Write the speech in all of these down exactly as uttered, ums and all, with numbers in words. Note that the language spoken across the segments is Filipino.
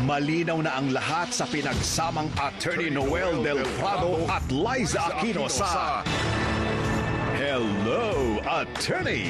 Malinaw na ang lahat sa pinagsamang Attorney Noel Del Prado at Liza Aquino sa Hello, Attorney!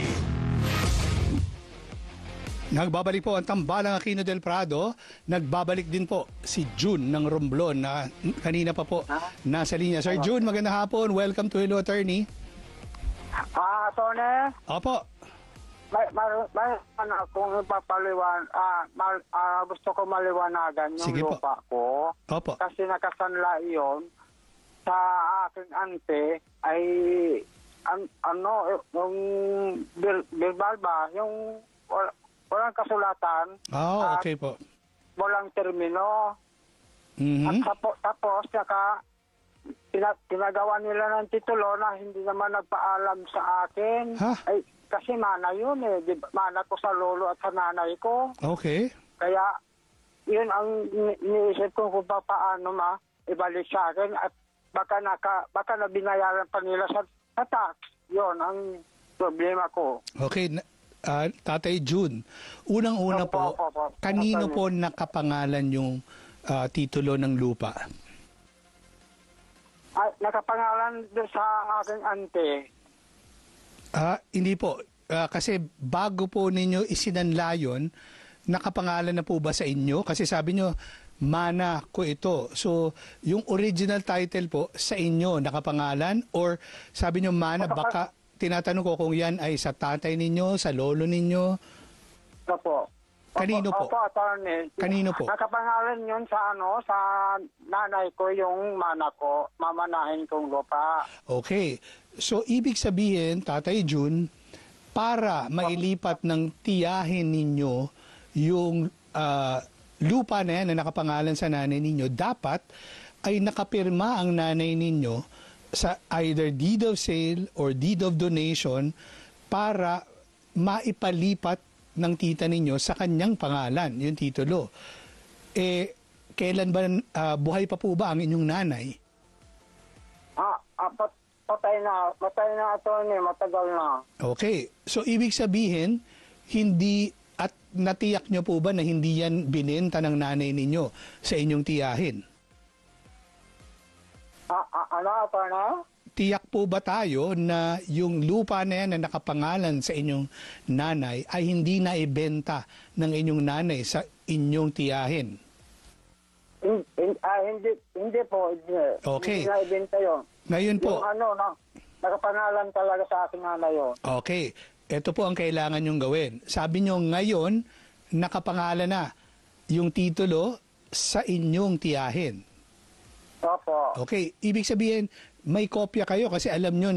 Nagbabalik po ang tambalang Aquino del Prado. Nagbabalik din po si June ng Romblon na kanina pa po nasa linya. Sir June, magandang hapon. Welcome to Hello, Attorney. Ah, Tony, Opo. may, may, may ano, kung ipapaliwan, ah, mal, ah, gusto ko maliwanagan yung Sige po. lupa ko. Opo. Kasi nakasanla iyon sa aking ante ay an, ano, yung bil, bilbal ba, yung wal, walang kasulatan. Oh, at okay po. walang termino. At Mhm. tapo, tapos, saka, tina, tinagawa nila ng titulo na hindi naman nagpaalam sa akin. Ha? Ay, kasi mana yun eh. Di ba? Mana ko sa lolo at sa nanay ko. Okay. Kaya, yun ang ni- iniisip ko kung pa- paano ma ibalik sa akin at baka naka baka na binayaran pa nila sa, sa tax. Yun ang problema ko. Okay. na- ah, Tatay June, unang-una po, Opo, opo, opo. kanino Attorney. po nakapangalan yung ah, titulo ng lupa? Ay, nakapangalan doon sa aking ante. Ah, hindi po. Ah, kasi bago po ninyo isinanla yun, nakapangalan na po ba sa inyo? Kasi sabi nyo, mana ko ito. So, yung original title po sa inyo nakapangalan or sabi nyo mana, baka tinatanong ko kung yan ay sa tatay ninyo, sa lolo ninyo. Opo. Kanino po? Opo, attorney. Kanino po? Nakapangalan yun sa ano, sa nanay ko, yung mana ko, mamanahin kong lupa. Okay. So, ibig sabihin, Tatay June, para mailipat ng tiyahin ninyo yung ah, lupa na yan na nakapangalan sa nanay ninyo, dapat ay nakapirma ang nanay ninyo sa either deed of sale or deed of donation para maipalipat ng tita ninyo sa kanyang pangalan, yung titulo. Eh, kailan ba, ah, buhay pa po ba ang inyong nanay? Ah, ah pat, patay na, patay na attorney, matagal na. Okay. So, ibig sabihin, hindi at natiyak nyo po ba na hindi yan binenta ng nanay ninyo sa inyong tiyahin? Ah, ah, ano, attorney? Tiyak po ba tayo na yung lupa na yan na nakapangalan sa inyong nanay ay hindi na ibenta ng inyong nanay sa inyong tiyahin? In, in, ah, hindi, hindi po. Hindi. Okay. Hindi na ibenta yun. Ngayon po, Yung ano, na, nakapangalan talaga sa aking nanay yun. okay, ito po ang kailangan nyong gawin. Sabi nyo ngayon, nakapangalan na yung titulo sa inyong tiyahin. Opo. Okay, ibig sabihin, may kopya kayo kasi alam nyo